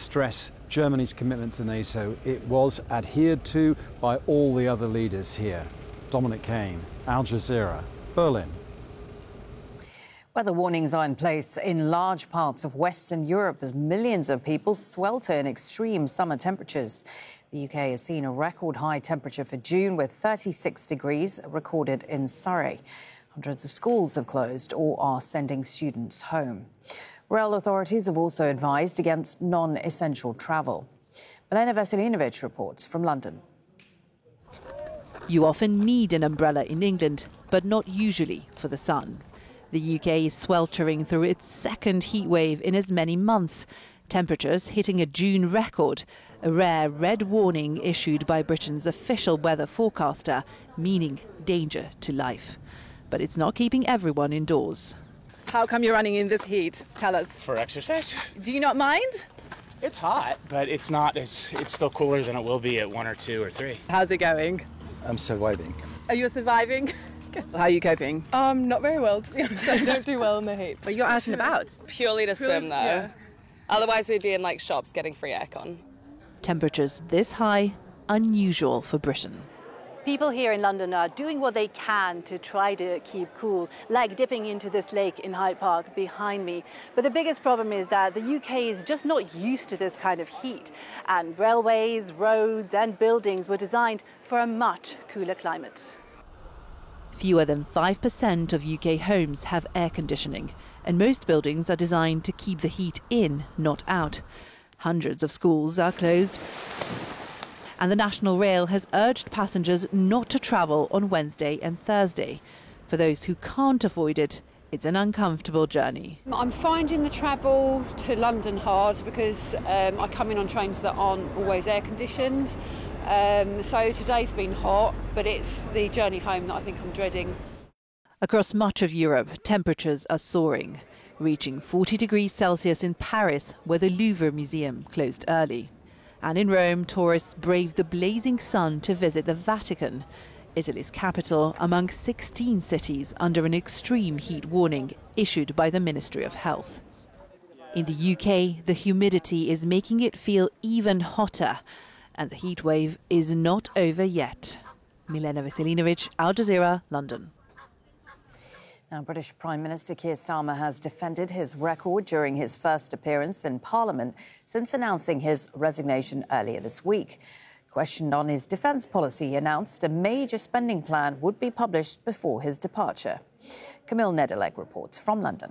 stress Germany's commitment to NATO. It was adhered to by all the other leaders here. Dominic Kane, Al Jazeera, Berlin. Weather warnings are in place in large parts of Western Europe as millions of people swelter in extreme summer temperatures. The UK has seen a record high temperature for June with 36 degrees recorded in Surrey. Hundreds of schools have closed or are sending students home. Rail authorities have also advised against non-essential travel. Milena Veselinovic reports from London. You often need an umbrella in England, but not usually for the sun. The UK is sweltering through its second heat wave in as many months. Temperatures hitting a June record, a rare red warning issued by Britain's official weather forecaster, meaning danger to life. But it's not keeping everyone indoors. How come you're running in this heat? Tell us. For exercise. Do you not mind? It's hot, but it's still cooler than it will be at 1 or 2 or 3. How's it going? I'm surviving. Are you surviving? How are you coping? Not very well, to be honest. I don't do well in the heat. But you're out and about. Purely to swim, though. Yeah. Otherwise, we'd be in shops getting free aircon. Temperatures this high, unusual for Britain. People here in London are doing what they can to try to keep cool, like dipping into this lake in Hyde Park behind me. But the biggest problem is that the UK is just not used to this kind of heat. And railways, roads and buildings were designed for a much cooler climate. Fewer than 5% of UK homes have air conditioning, and most buildings are designed to keep the heat in, not out. Hundreds of schools are closed, and the National Rail has urged passengers not to travel on Wednesday and Thursday. For those who can't avoid it, it's an uncomfortable journey. I'm finding the travel to London hard because I come in on trains that aren't always air conditioned. So today's been hot, but it's the journey home that I think I'm dreading. Across much of Europe, temperatures are soaring, reaching 40 degrees Celsius in Paris, where the Louvre Museum closed early. And in Rome, tourists braved the blazing sun to visit the Vatican, Italy's capital, among 16 cities under an extreme heat warning issued by the Ministry of Health. In the UK, the humidity is making it feel even hotter, and the heat wave is not over yet. Milena Veselinovic, Al Jazeera, London. Now, British Prime Minister Keir Starmer has defended his record during his first appearance in Parliament since announcing his resignation earlier this week. Questioned on his defence policy, he announced a major spending plan would be published before his departure. Camille Nedelec reports from London.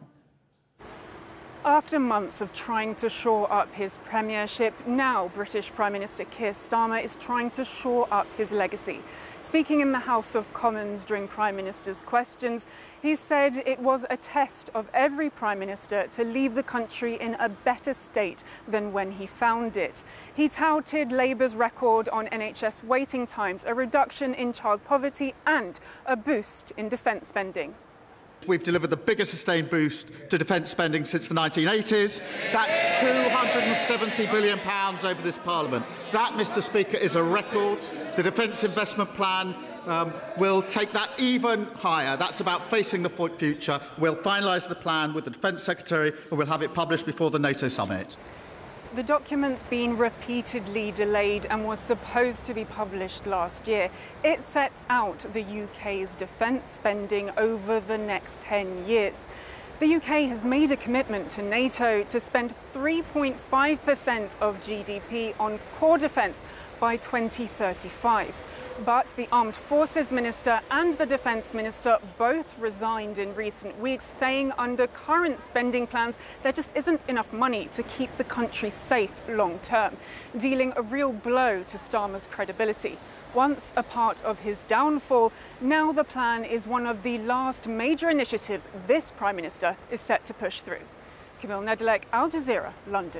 After months of trying to shore up his premiership, now British Prime Minister Keir Starmer is trying to shore up his legacy. Speaking in the House of Commons during Prime Minister's questions, he said it was a test of every Prime Minister to leave the country in a better state than when he found it. He touted Labour's record on NHS waiting times, a reduction in child poverty and a boost in defence spending. We've delivered the biggest sustained boost to defence spending since the 1980s. That's £270 billion over this Parliament. That, Mr Speaker, is a record. The Defence Investment Plan will take that even higher. That's about facing the future. We'll finalise the plan with the Defence Secretary and we'll have it published before the NATO summit. The document's been repeatedly delayed and was supposed to be published last year. It sets out the UK's defence spending over the next 10 years. The UK has made a commitment to NATO to spend 3.5% of GDP on core defence by 2035. But the Armed Forces Minister and the Defence Minister both resigned in recent weeks, saying under current spending plans there just isn't enough money to keep the country safe long term, dealing a real blow to Starmer's credibility. Once a part of his downfall, now the plan is one of the last major initiatives this Prime Minister is set to push through. Camille Nedelec, Al Jazeera, London.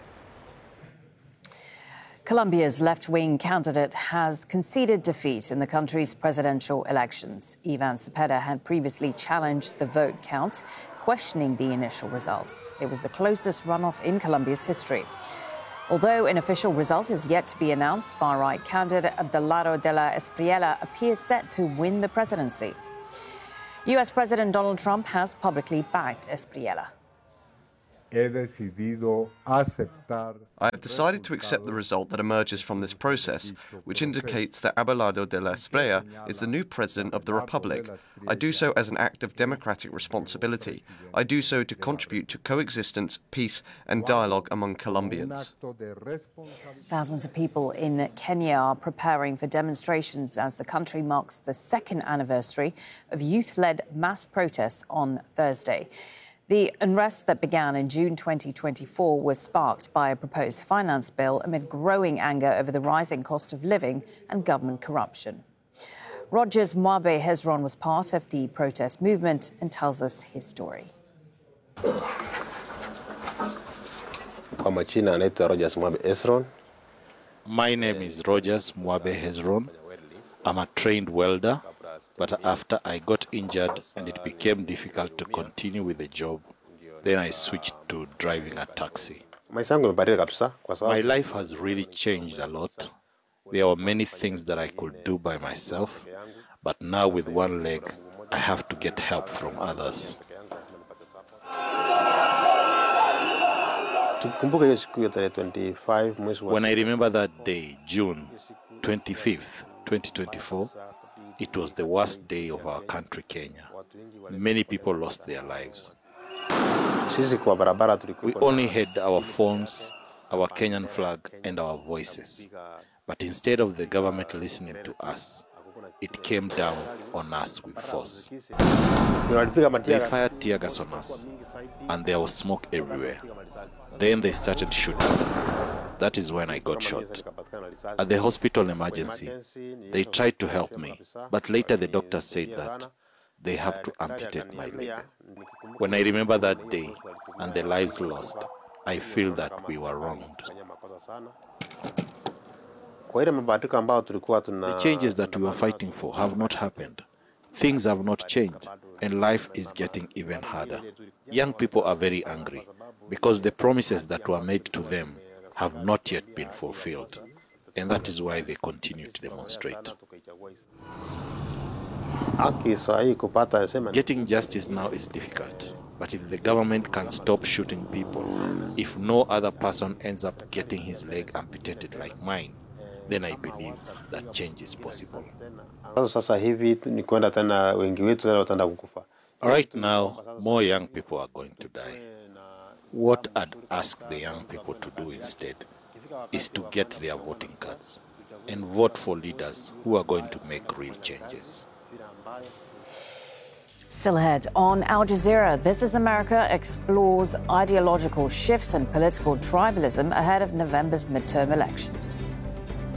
Colombia's left-wing candidate has conceded defeat in the country's presidential elections. Ivan Cepeda had previously challenged the vote count, questioning the initial results. It was the closest runoff in Colombia's history. Although an official result is yet to be announced, far-right candidate Abelardo de la Espriella appears set to win the presidency. US President Donald Trump has publicly backed Espriella. I have decided to accept the result that emerges from this process, which indicates that Abelardo de la Espriella is the new president of the Republic. I do so as an act of democratic responsibility. I do so to contribute to coexistence, peace and dialogue among Colombians. Thousands of people in Kenya are preparing for demonstrations as the country marks the second anniversary of youth-led mass protests on Thursday. The unrest that began in June 2024 was sparked by a proposed finance bill amid growing anger over the rising cost of living and government corruption. Rogers Mwabe Hezron was part of the protest movement and tells us his story. My name is Rogers Mwabe Hezron. I'm a trained welder. But after I got injured and it became difficult to continue with the job, then I switched to driving a taxi. My life has really changed a lot. There were many things that I could do by myself, but now with one leg, I have to get help from others. When I remember that day, June 25th, 2024, it was the worst day of our country, Kenya. Many people lost their lives. We only had our phones, our Kenyan flag, and our voices. But instead of the government listening to us, it came down on us with force. They fired tear gas on us, and there was smoke everywhere. Then they started shooting. That is when I got shot. At the hospital emergency, they tried to help me, but later the doctor said that they have to amputate my leg. When I remember that day and the lives lost, I feel that we were wronged. The changes that we were fighting for have not happened. Things have not changed, and life is getting even harder. Young people are very angry because the promises that were made to them have not yet been fulfilled, and that is why they continue to demonstrate. Getting justice now is difficult, but if the government can stop shooting people, if no other person ends up getting his leg amputated like mine, then I believe that change is possible. Right now, more young people are going to die. What I'd ask the young people to do instead is to get their voting cards and vote for leaders who are going to make real changes. Still ahead on Al Jazeera, This Is America explores ideological shifts and political tribalism ahead of November's midterm elections.